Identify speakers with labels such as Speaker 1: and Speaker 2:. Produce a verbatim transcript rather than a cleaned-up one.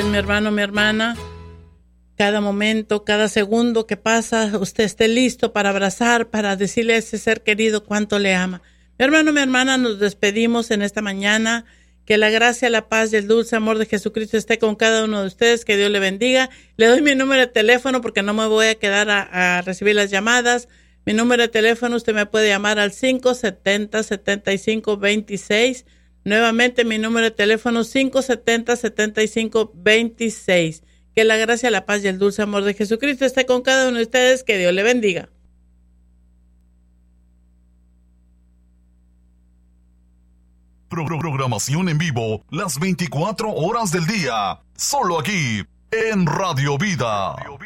Speaker 1: Mi hermano, mi hermana, cada momento, cada segundo que pasa, usted esté listo para abrazar, para decirle a ese ser querido cuánto le ama. Mi hermano, mi hermana, nos despedimos en esta mañana. Que la gracia, la paz y el dulce amor de Jesucristo esté con cada uno de ustedes. Que Dios le bendiga. Le doy mi número de teléfono porque no me voy a quedar a, a recibir las llamadas. Mi número de teléfono, usted me puede llamar al cinco setenta, setenta y cinco veintiséis. Nuevamente mi número de teléfono cinco setenta, setenta y cinco veintiséis. Que la gracia, la paz y el dulce amor de Jesucristo esté con cada uno de ustedes. Que Dios le bendiga.
Speaker 2: Pro programación en vivo las veinticuatro horas del día. Solo aquí en Radio Vida.